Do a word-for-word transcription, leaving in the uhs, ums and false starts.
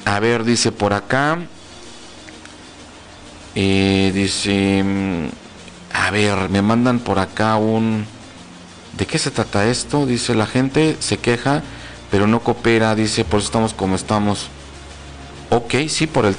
A ver, dice por acá. Eh, dice... A ver, me mandan por acá un... ¿De qué se trata esto? Dice, la gente se queja, pero no coopera. Dice, por eso estamos como estamos. Ok, sí, por el